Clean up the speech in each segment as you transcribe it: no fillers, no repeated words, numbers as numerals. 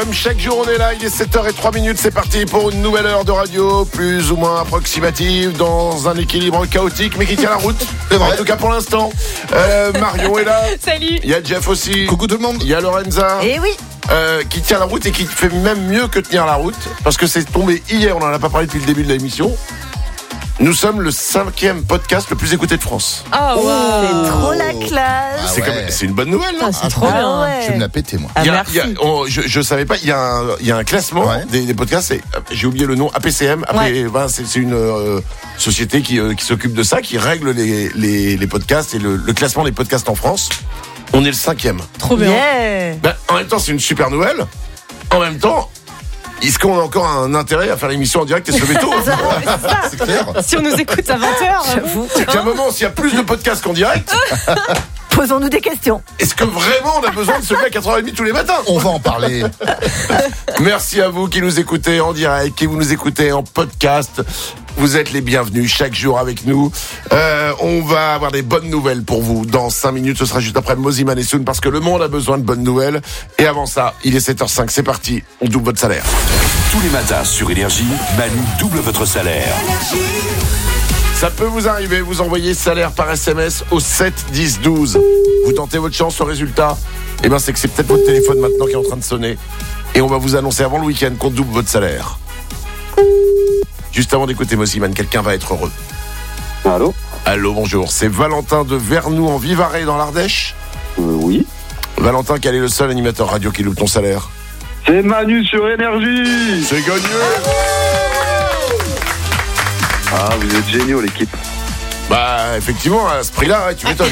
Comme chaque jour, on est là, il est 7h03, c'est parti pour une nouvelle heure de radio, plus ou moins approximative, dans un équilibre chaotique, mais qui tient la route. C'est vrai. En tout cas pour l'instant. Marion est là. Salut. Il y a Jeff aussi. Coucou tout le monde. Il y a Lorenza. Eh oui. Qui tient la route et qui fait même mieux que tenir la route, parce que c'est tombé hier, on n'en a pas parlé depuis le début de l'émission. Nous sommes le 5e podcast le plus écouté de France. Oh, wow. C'est trop la classe. C'est une bonne nouvelle, non? C'est trop bien. Ouais. Je vais me la péter, moi. Merci. Je savais pas, il y a un classement des podcasts, j'ai oublié le nom, APCM. C'est une société qui s'occupe de ça, qui règle les podcasts et le classement des podcasts en France. On est le 5e. Trop bien. Yeah. En même temps, c'est une super nouvelle. En même temps, est-ce qu'on a encore un intérêt à faire l'émission en direct et se lever tôt? C'est clair. Si on nous écoute à 20h, J'avoue. C'est un moment, s'il y a plus de podcasts qu'en direct, Posons-nous des questions. est-ce que vraiment on a besoin de se lever à 4h30 tous les matins? On va en parler. Merci à vous qui nous écoutez en direct, qui vous nous écoutez en podcast. Vous êtes les bienvenus chaque jour avec nous. On va avoir des bonnes nouvelles pour vous dans 5 minutes. Ce sera juste après Moziman et Soun, parce que le monde a besoin de bonnes nouvelles. Et avant ça, il est 7h05, c'est parti. On double votre salaire. Tous les matins sur Énergie, Manu double votre salaire. Ça peut vous arriver, vous envoyez salaire par SMS au 7 10 12. Vous tentez votre chance, au résultat, c'est que c'est peut-être votre téléphone maintenant qui est en train de sonner. Et on va vous annoncer avant le week-end qu'on double votre salaire. Juste avant d'écouter Moziman, quelqu'un va être heureux. Allô? Allô, bonjour. C'est Valentin de Vernoux en Vivarais dans l'Ardèche. Oui. Valentin, quel est le seul animateur radio qui loupe ton salaire? C'est Manu sur Énergie. C'est gagné. Ah, vous êtes géniaux, l'équipe. Effectivement, à ce prix-là, tu m'étonnes.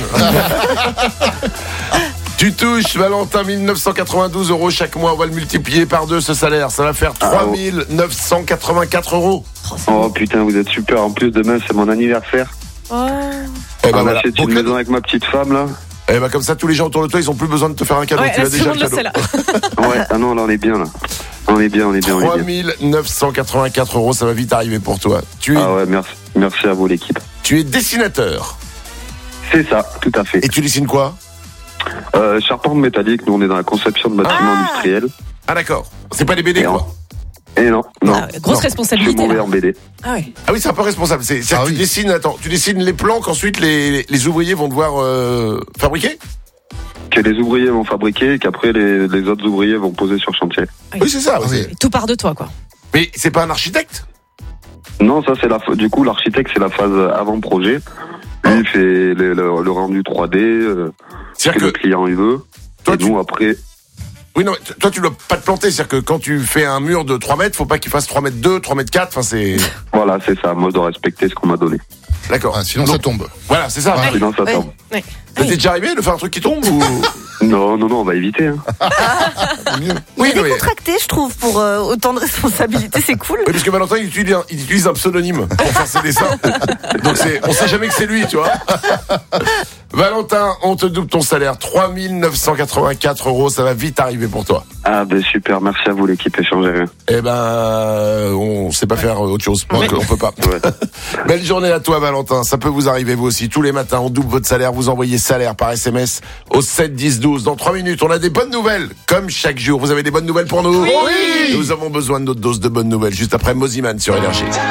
Tu touches, Valentin, 1992 € chaque mois. On va le multiplier par 2, ce salaire. Ça va faire 3 984 €. Oh putain, vous êtes super. En plus, demain, c'est mon anniversaire. Oh. On achète une maison avec ma petite femme, là. Comme ça, tous les gens autour de toi, ils ont plus besoin de te faire un cadeau. Ouais, tu l'as déjà le cadeau. Ouais, ah non, là, on est bien, là. On est bien. 3 984 €, ça va vite arriver pour toi. Ah ouais, merci à vous, l'équipe. Tu es dessinateur. C'est ça, tout à fait. Et tu dessines quoi? Charpente métallique, nous, on est dans la conception de bâtiments industriels. Ah d'accord, c'est pas des BD, quoi. Et non. Grosse Je suis responsabilité. mauvais Là. en BD. Ah ouais. Ah oui, c'est un peu responsable. C'est que tu dessines, tu dessines les plans qu'ensuite les ouvriers vont devoir fabriquer? Que les ouvriers vont fabriquer et qu'après les autres ouvriers vont poser sur chantier. Oui, c'est ça. Oui. Tout part de toi, quoi. Mais c'est pas un architecte? Non, ça c'est du coup l'architecte, c'est la phase avant-projet. Lui il fait le rendu 3D, ce que le client il veut. Toi, et nous après. Oui, non, toi tu dois pas te planter, c'est-à-dire que quand tu fais un mur de 3 mètres, faut pas qu'il fasse 3 mètres 2, 3 mètres 4, enfin c'est... Voilà, c'est ça, moi je dois respecter ce qu'on m'a donné. D'accord. Sinon ça tombe. Voilà, c'est ça. Sinon ça tombe. Ouais. Ça t'est déjà arrivé de faire un truc qui tombe ou... Non, on va éviter. Hein. Il est décontracté, je trouve, pour autant de responsabilités, c'est cool. Oui, parce que Valentin, il utilise un pseudonyme pour faire ses dessins. Donc on sait jamais que c'est lui, tu vois. Valentin, on te double ton salaire, 3 984 €, ça va vite arriver pour toi. Ah ben super, merci à vous l'équipe, échangez rien. On sait pas faire autre chose, donc on peut pas. Ouais. Belle journée à toi Valentin, ça peut vous arriver vous aussi. Tous les matins, on double votre salaire, vous envoyez salaire par SMS au 7 10 12. Dans 3 minutes, on a des bonnes nouvelles, comme chaque jour. Vous avez des bonnes nouvelles pour nous? Oui. Nous avons besoin de notre dose de bonnes nouvelles, juste après Moziman sur Énergie.